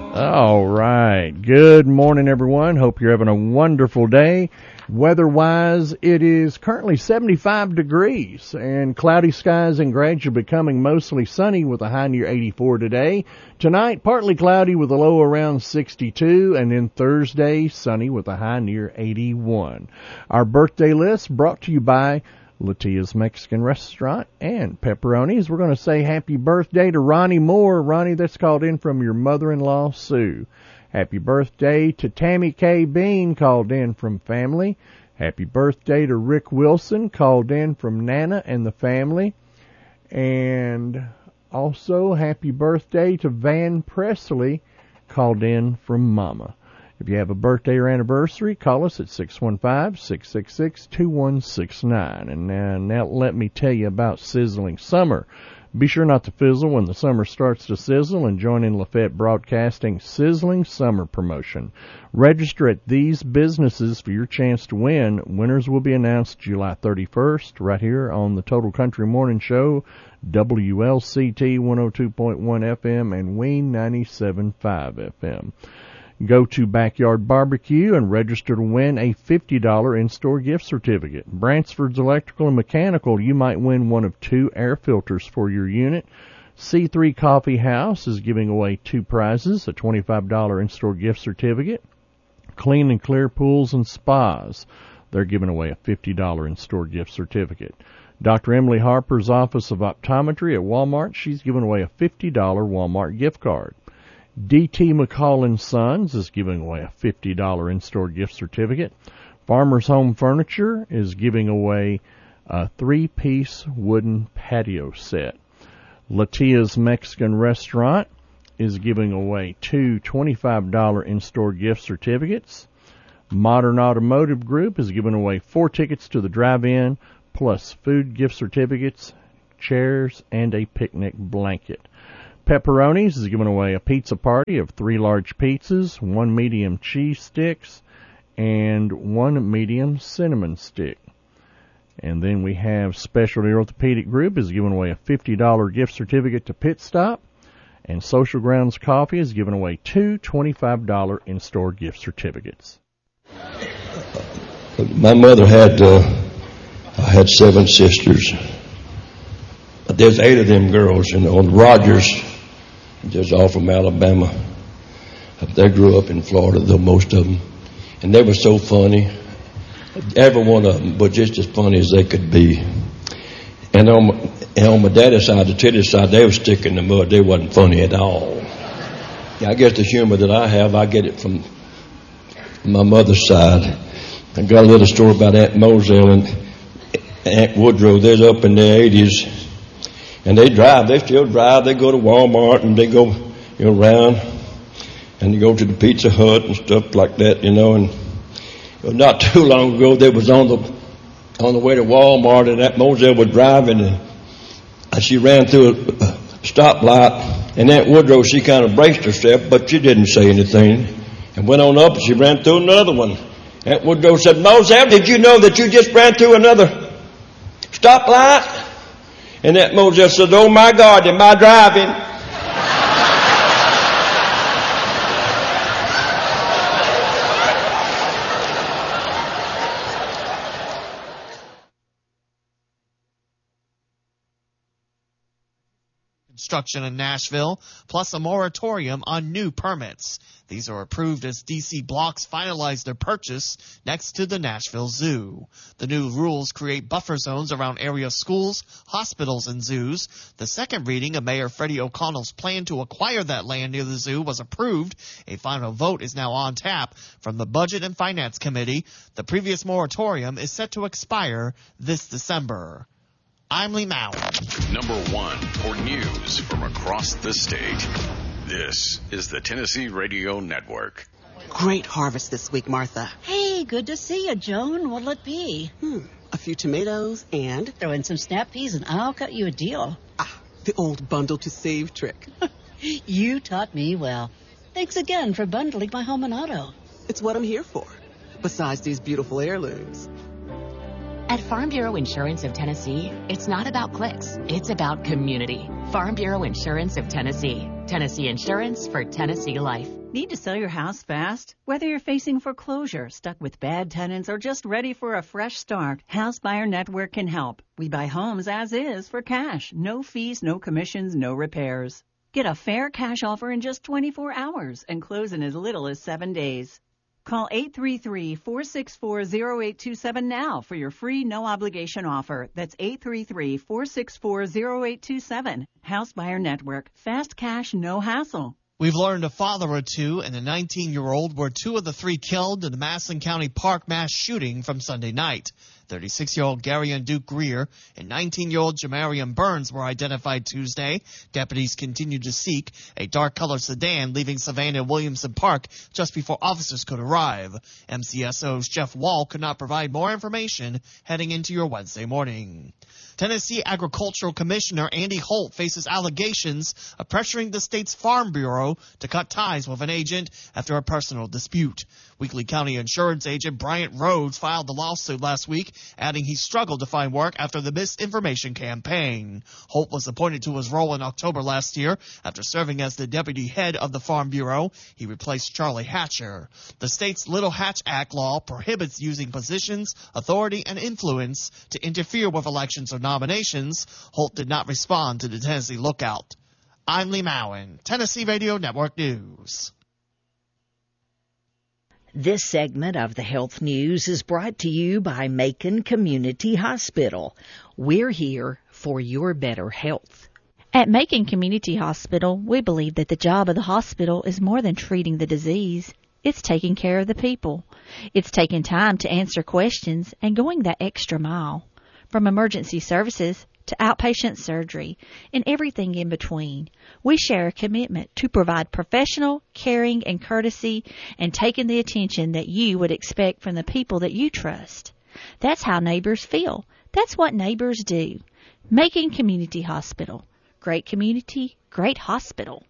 All right. Good morning, everyone. Hope you're having a wonderful day. Weather-wise, it is currently 75 degrees and cloudy skies and gradually becoming mostly sunny with a high near 84 today. Tonight, partly cloudy with a low around 62, and then Thursday, sunny with a high near 81. Our birthday list brought to you by Latia's Mexican Restaurant and Pepperoni's. We're going to say happy birthday to Ronnie Moore. Ronnie, that's called in from your mother-in-law, Sue. Happy birthday to Tammy K. Bean, called in from family. Happy birthday to Rick Wilson, called in from Nana and the family. And also happy birthday to Van Presley, called in from Mama. If you have a birthday or anniversary, call us at 615-666-2169. And now let me tell you about Sizzling Summer. Be sure not to fizzle when the summer starts to sizzle and join in Lafayette Broadcasting Sizzling Summer Promotion. Register at these businesses for your chance to win. Winners will be announced July 31st right here on the Total Country Morning Show, WLCT 102.1 FM and Ween 97.5 FM. Go to Backyard Barbecue and register to win a $50 in-store gift certificate. Bransford's Electrical and Mechanical, you might win one of 2 air filters for your unit. C3 Coffee House is giving away 2 prizes, a $25 in-store gift certificate. Clean and Clear Pools and Spas, they're giving away a $50 in-store gift certificate. Dr. Emily Harper's Office of Optometry at Walmart, she's giving away a $50 Walmart gift card. D.T. McCall & Sons is giving away a $50 in-store gift certificate. Farmer's Home Furniture is giving away a 3-piece wooden patio set. Latia's Mexican Restaurant is giving away 2 $25 in-store gift certificates. Modern Automotive Group is giving away 4 tickets to the drive-in, plus food gift certificates, chairs, and a picnic blanket. Pepperoni's is giving away a pizza party of 3 large pizzas, 1 medium cheese sticks, and 1 medium cinnamon stick. And then we have Specialty Orthopedic Group is giving away a $50 gift certificate to Pit Stop, and Social Grounds Coffee is giving away 2 $25 in-store gift certificates. My mother had 7 sisters. There's 8 of them girls, on Rogers, just off from Alabama. They grew up in Florida, though, most of them. And they were so funny. Every one of them was just as funny as they could be. And on my daddy's side, the Titty's side, they were sticking in the mud. They wasn't funny at all. Yeah, I guess the humor that I have, I get it from my mother's side. I got a little story about Aunt Moselle and Aunt Woodrow. They're up in their 80s. And they still drive. They go to Walmart and they go, around and they go to the Pizza Hut and stuff like that, And not too long ago, they was on the way to Walmart, and Aunt Moselle was driving, and she ran through a stoplight, and Aunt Woodrow, she kind of braced herself, but she didn't say anything, and went on up, and she ran through another one. Aunt Woodrow said, "Moselle, did you know that you just ran through another stoplight?" And that Moselle said, "Oh my God, am I driving?" Construction in Nashville, plus a moratorium on new permits. These are approved as D.C. blocks finalize their purchase next to the Nashville Zoo. The new rules create buffer zones around area schools, hospitals, and zoos. The second reading of Mayor Freddie O'Connell's plan to acquire that land near the zoo was approved. A final vote is now on tap from the Budget and Finance Committee. The previous moratorium is set to expire this December. I'm Lee Mao. Number 1 for news from across the state. This is the Tennessee Radio Network. Great harvest this week, Martha. Hey, good to see you, Joan. What'll it be? A few tomatoes and... Throw in some snap peas and I'll cut you a deal. The old bundle to save trick. You taught me well. Thanks again for bundling my home and auto. It's what I'm here for, besides these beautiful heirlooms. At Farm Bureau Insurance of Tennessee, it's not about clicks, it's about community. Farm Bureau Insurance of Tennessee. Tennessee Insurance for Tennessee Life. Need to sell your house fast? Whether you're facing foreclosure, stuck with bad tenants, or just ready for a fresh start, House Buyer Network can help. We buy homes as is for cash. No fees, no commissions, no repairs. Get a fair cash offer in just 24 hours and close in as little as 7 days. Call 833-464-0827 now for your free no-obligation offer. That's 833-464-0827. House Buyer Network. Fast cash, no hassle. We've learned a father or two and a 19-year-old were 2 of the 3 killed in the Massillon County Park mass shooting from Sunday night. 36-year-old Gary and Duke Greer and 19-year-old Jamarian Burns were identified Tuesday. Deputies continued to seek a dark-colored sedan leaving Savannah Williamson Park just before officers could arrive. MCSO's Jeff Wall could not provide more information heading into your Wednesday morning. Tennessee Agricultural Commissioner Andy Holt faces allegations of pressuring the state's Farm Bureau to cut ties with an agent after a personal dispute. Weekly County Insurance agent Bryant Rhodes filed the lawsuit last week, adding he struggled to find work after the misinformation campaign. Holt was appointed to his role in October last year after serving as the deputy head of the Farm Bureau. He replaced Charlie Hatcher. The state's Little Hatch Act law prohibits using positions, authority, and influence to interfere with elections or nominations. Holt did not respond to the Tennessee Lookout. I'm Lee Mowen, Tennessee Radio Network News. This segment of the Health News is brought to you by Macon Community Hospital. We're here for your better health. At Macon Community Hospital, we believe that the job of the hospital is more than treating the disease. It's taking care of the people. It's taking time to answer questions and going that extra mile. From emergency services to outpatient surgery and everything in between, we share a commitment to provide professional, caring, and courtesy and taking the attention that you would expect from the people that you trust. That's how neighbors feel. That's what neighbors do. Macon Community Hospital. Great community, great hospital.